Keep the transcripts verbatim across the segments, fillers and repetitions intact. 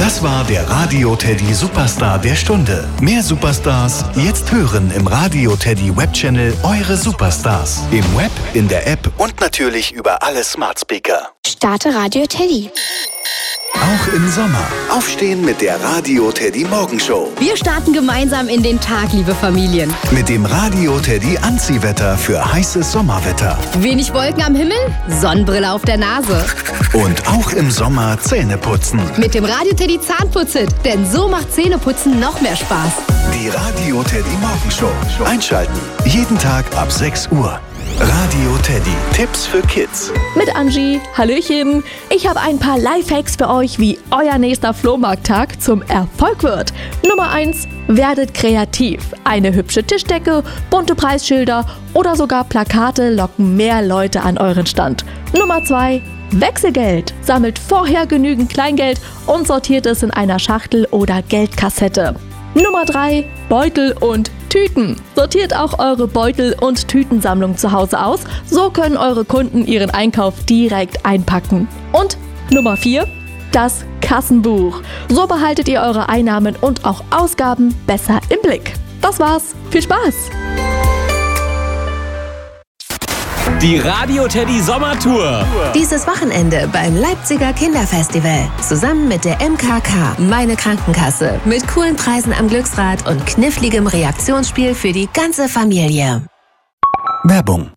Das war der Radio Teddy Superstar der Stunde. Mehr Superstars jetzt hören im Radio Teddy Webchannel Eure Superstars. Im Web, in der App und natürlich über alle Smart Speaker. Starte Radio Teddy. Auch im Sommer. Aufstehen mit der Radio Teddy Morgenshow. Wir starten gemeinsam in den Tag, liebe Familien. Mit dem Radio Teddy Anziehwetter für heißes Sommerwetter. Wenig Wolken am Himmel, Sonnenbrille auf der Nase. Und auch im Sommer Zähne putzen. Mit dem Radio Teddy Zahnputzit, denn so macht Zähneputzen noch mehr Spaß. Die Radio Teddy Morgenshow. Einschalten. Jeden Tag ab sechs Uhr. Radio Teddy. Tipps für Kids. Mit Angie. Hallöchen. Ich habe ein paar Lifehacks für euch, wie euer nächster Flohmarkttag zum Erfolg wird. Nummer eins. Werdet kreativ. Eine hübsche Tischdecke, bunte Preisschilder oder sogar Plakate locken mehr Leute an euren Stand. Nummer zwei. Wechselgeld. Sammelt vorher genügend Kleingeld und sortiert es in einer Schachtel oder Geldkassette. Nummer drei. Beutel und Tüten. Sortiert auch eure Beutel- und Tütensammlung zu Hause aus. So können eure Kunden ihren Einkauf direkt einpacken. Und Nummer vier. Das Kassenbuch. So behaltet ihr eure Einnahmen und auch Ausgaben besser im Blick. Das war's. Viel Spaß! Die Radio Teddy Sommertour. Dieses Wochenende beim Leipziger Kinderfestival. Zusammen mit der M K K, meine Krankenkasse. Mit coolen Preisen am Glücksrad und kniffligem Reaktionsspiel für die ganze Familie. Werbung.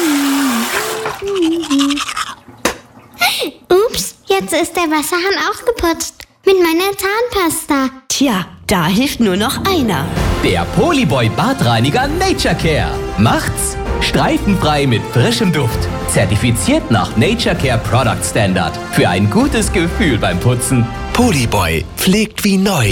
Ups, jetzt ist der Wasserhahn auch geputzt. Mit meiner Zahnpasta. Tja, da hilft nur noch einer. Der Polyboy Badreiniger Nature Care. Macht's streifenfrei mit frischem Duft. Zertifiziert nach Nature Care Product Standard. Für ein gutes Gefühl beim Putzen. Polyboy pflegt wie neu.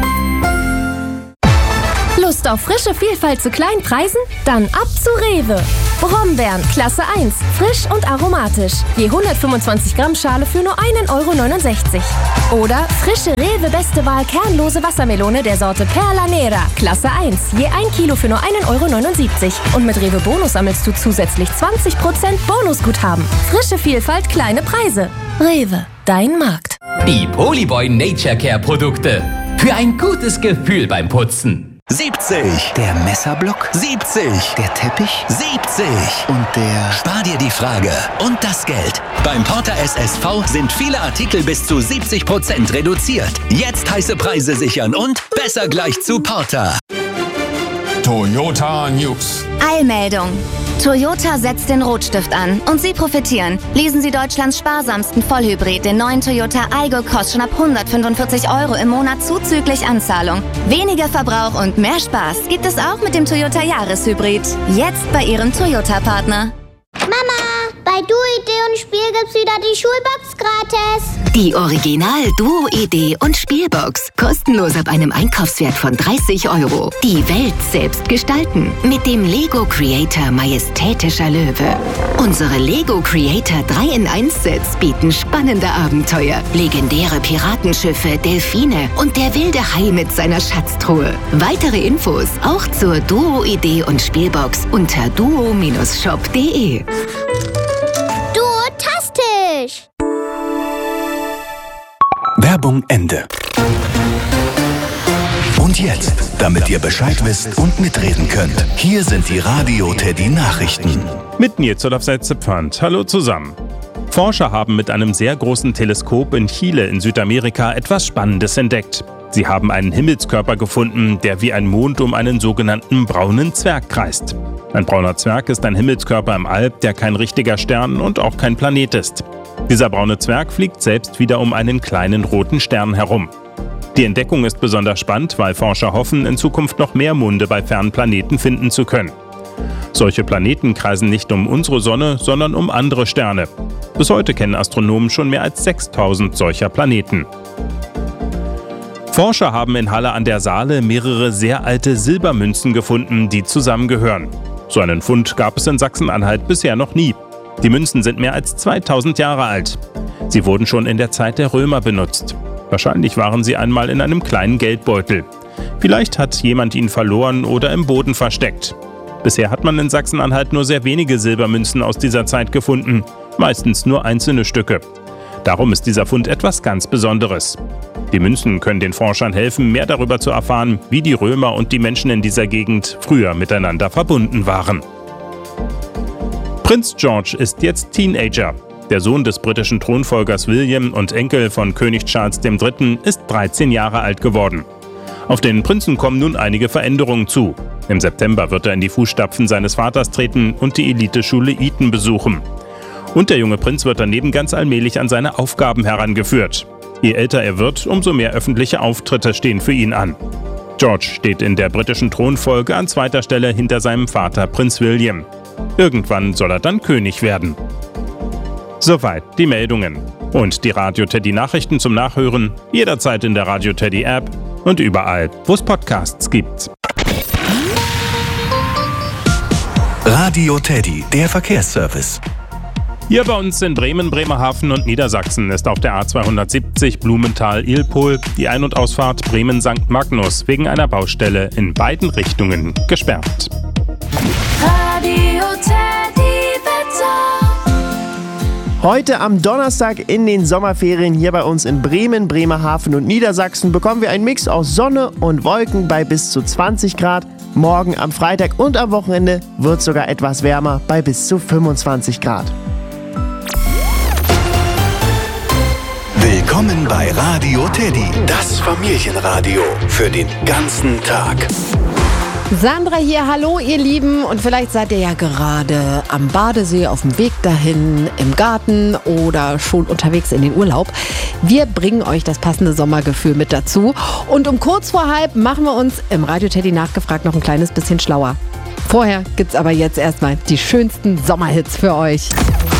Lust auf frische Vielfalt zu kleinen Preisen? Dann ab zu Rewe. Brombeeren, Klasse eins, frisch und aromatisch. Je hundertfünfundzwanzig Gramm Schale für nur ein Euro neunundsechzig. Oder frische Rewe Beste Wahl kernlose Wassermelone der Sorte Perla Nera, Klasse eins, je ein Kilo für nur ein Euro neunundsiebzig. Und mit Rewe Bonus sammelst du zusätzlich zwanzig Prozent Bonusguthaben. Frische Vielfalt, kleine Preise. Rewe, dein Markt. Die Polyboy Nature Care Produkte. Für ein gutes Gefühl beim Putzen. siebzig. Der Messerblock. siebzig. Der Teppich. siebzig. Und der... Spar dir die Frage und das Geld. Beim Porter S S V sind viele Artikel bis zu siebzig Prozent reduziert. Jetzt heiße Preise sichern und besser gleich zu Porter. Toyota News. Eilmeldung. Toyota setzt den Rotstift an und Sie profitieren. Leasen Sie Deutschlands sparsamsten Vollhybrid, den neuen Toyota Aygo, kostet schon ab hundertfünfundvierzig Euro im Monat zuzüglich Anzahlung. Weniger Verbrauch und mehr Spaß gibt es auch mit dem Toyota Jahreshybrid. Jetzt bei Ihrem Toyota-Partner. Mama, bei Duo-Idee und Spiel gibt's wieder die Schulbox gratis. Die Original Duo-Idee und Spielbox. Kostenlos ab einem Einkaufswert von dreißig Euro. Die Welt selbst gestalten. Mit dem Lego Creator Majestätischer Löwe. Unsere Lego Creator drei in eins Sets bieten spannende Abenteuer. Legendäre Piratenschiffe, Delfine und der wilde Hai mit seiner Schatztruhe. Weitere Infos auch zur Duo-Idee und Spielbox unter duo Shop punkt de. Duotastisch. Werbung Ende. Und jetzt, damit ihr Bescheid wisst und mitreden könnt, hier sind die Radio Teddy Nachrichten. Mit Nils Zepfand. Hallo zusammen. Forscher haben mit einem sehr großen Teleskop in Chile in Südamerika etwas Spannendes entdeckt. Sie haben einen Himmelskörper gefunden, der wie ein Mond um einen sogenannten braunen Zwerg kreist. Ein brauner Zwerg ist ein Himmelskörper im All, der kein richtiger Stern und auch kein Planet ist. Dieser braune Zwerg fliegt selbst wieder um einen kleinen roten Stern herum. Die Entdeckung ist besonders spannend, weil Forscher hoffen, in Zukunft noch mehr Monde bei fernen Planeten finden zu können. Solche Planeten kreisen nicht um unsere Sonne, sondern um andere Sterne. Bis heute kennen Astronomen schon mehr als sechstausend solcher Planeten. Forscher haben in Halle an der Saale mehrere sehr alte Silbermünzen gefunden, die zusammengehören. So einen Fund gab es in Sachsen-Anhalt bisher noch nie. Die Münzen sind mehr als zweitausend Jahre alt. Sie wurden schon in der Zeit der Römer benutzt. Wahrscheinlich waren sie einmal in einem kleinen Geldbeutel. Vielleicht hat jemand ihn verloren oder im Boden versteckt. Bisher hat man in Sachsen-Anhalt nur sehr wenige Silbermünzen aus dieser Zeit gefunden, meistens nur einzelne Stücke. Darum ist dieser Fund etwas ganz Besonderes. Die Münzen können den Forschern helfen, mehr darüber zu erfahren, wie die Römer und die Menschen in dieser Gegend früher miteinander verbunden waren. Prinz George ist jetzt Teenager. Der Sohn des britischen Thronfolgers William und Enkel von König Charles der Dritte ist dreizehn Jahre alt geworden. Auf den Prinzen kommen nun einige Veränderungen zu. Im September wird er in die Fußstapfen seines Vaters treten und die Eliteschule Eton besuchen. Und der junge Prinz wird daneben ganz allmählich an seine Aufgaben herangeführt. Je älter er wird, umso mehr öffentliche Auftritte stehen für ihn an. George steht in der britischen Thronfolge an zweiter Stelle hinter seinem Vater Prinz William. Irgendwann soll er dann König werden. Soweit die Meldungen. Und die Radio Teddy Nachrichten zum Nachhören jederzeit in der Radio Teddy App und überall, wo es Podcasts gibt. Radio Teddy, der Verkehrsservice. Hier bei uns in Bremen, Bremerhaven und Niedersachsen ist auf der A zweihundertsiebzig Blumenthal-Ilpol die Ein- und Ausfahrt Bremen-Sankt Magnus wegen einer Baustelle in beiden Richtungen gesperrt. Radio Teddy Wetter. Heute am Donnerstag in den Sommerferien hier bei uns in Bremen, Bremerhaven und Niedersachsen bekommen wir einen Mix aus Sonne und Wolken bei bis zu zwanzig Grad. Morgen am Freitag und am Wochenende wird es sogar etwas wärmer bei bis zu fünfundzwanzig Grad. Willkommen bei Radio Teddy, das Familienradio für den ganzen Tag. Sandra hier, hallo ihr Lieben, und vielleicht seid ihr ja gerade am Badesee auf dem Weg dahin, im Garten oder schon unterwegs in den Urlaub. Wir bringen euch das passende Sommergefühl mit dazu und um kurz vor halb machen wir uns im Radio Teddy nachgefragt noch ein kleines bisschen schlauer. Vorher gibt's aber jetzt erstmal die schönsten Sommerhits für euch.